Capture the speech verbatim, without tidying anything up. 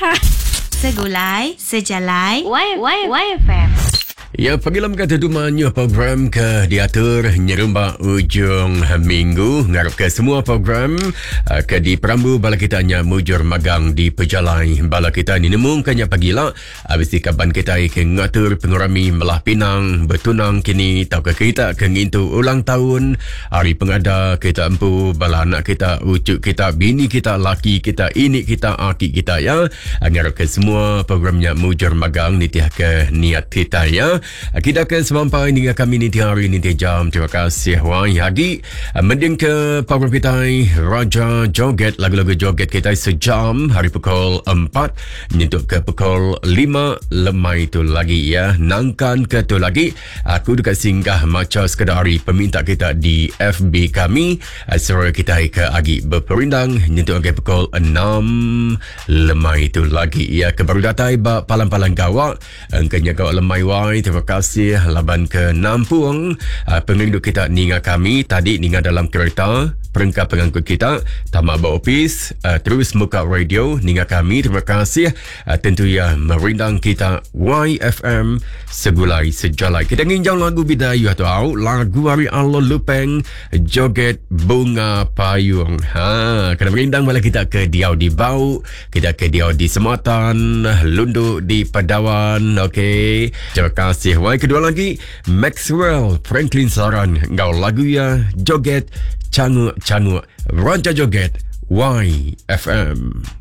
Ha. Segulai, sejalai, Y, Y, Y F M. Ya, panggilan kata dumanya program ke diatur nyerumba ujung minggu ngarap ke semua program uh, ke di perambu bala kita nya mujur magang di pejalai bala kita ni nemung kanya pagila habis di kaban kita ke ngatur pengurami melah pinang bertunang kini tau ke kita ke ngintu ulang tahun hari pengada kita empu bala anak kita ucuk kita bini kita laki kita ini kita aki kita ya ngarap ke semua programnya mujur magang nitiah ke niat kita ya. Kita akan sampai dengan kami ni hari ni jam. Terima kasih Wai Hadi. Mending ke program kita Raja Joget, lagu-lagu joget kita sejam hari pukul empat nyentuh ke pukul lima lemai itu lagi ya. Nangkan ke tu lagi. Aku dekat singgah macam sekadar hari peminta kita di F B kami. Suruh kita ke agi berperindang nyentuh ke pukul enam lemai itu lagi ya. Kebaru datai ba palang-palang gawak. Engkanya gawak lemai Wai. Terima kasih laban ke Nampung uh, penginduk kita ninga kami tadi ninga dalam kereta perengkap pengangkut kita tamak beropis uh, terus muka radio ninga kami terima kasih uh, tentu ya merindang kita Y F M segulai sejalai kita nginjau lagu bidayu atau lagu hari Allah Lupeng joget bunga payung ha kena merindang bala kita ke Diau di Bau kita ke Diau di Sematan Lundu di Padawan okey terima kasih Y kedua lagi Maxwell Franklin Saran ngau lagu ya joget canguk-canguk Raja Joget Y F M.